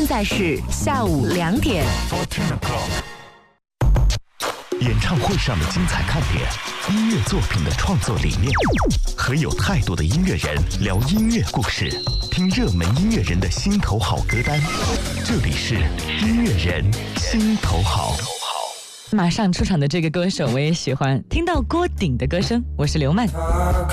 在是下午2点。 演唱会上的精彩看点，音乐作品的创作理念，和有态度的音乐人聊音乐故事，听热门音乐人的心头好歌单。这里是音乐人心头好。 马上出场的这个歌手我也喜欢，听到郭顶的歌声，我是刘曼。